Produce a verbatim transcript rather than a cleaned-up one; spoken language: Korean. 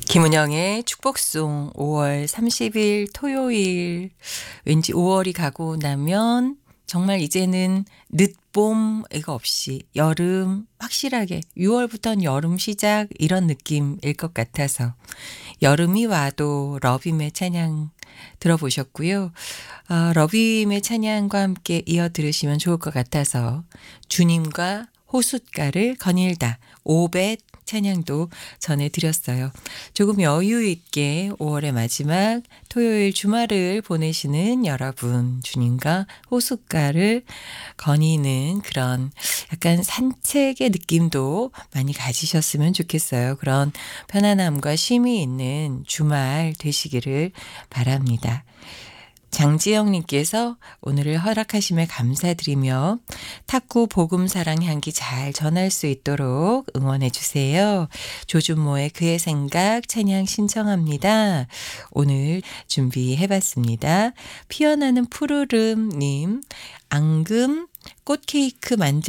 김은영의 축복송 오월 삼십일 토요일. 왠지 오월이 가고 나면 정말 이제는 늦봄 이거 없이 여름 확실하게 유월부터는 여름 시작 이런 느낌일 것 같아서 여름이 와도 러빔의 찬양 들어보셨고요. 어, 러빔의 찬양과 함께 이어 들으시면 좋을 것 같아서 주님과 호숫가를 거닐다 오벳 찬양도 전해드렸어요. 조금 여유 있게 오월의 마지막 토요일 주말을 보내시는 여러분, 주님과 호숫가를 거니는 그런 약간 산책의 느낌도 많이 가지셨으면 좋겠어요. 그런 편안함과 쉼이 있는 주말 되시기를 바랍니다. 장지영님께서 오늘을 허락하심에 감사드리며 탁구 복음사랑 향기 잘 전할 수 있도록 응원해 주세요. 조준모의 그의 생각 찬양 신청합니다. 오늘 준비해봤습니다. 피어나는 푸르름님 앙금 꽃케이크 만들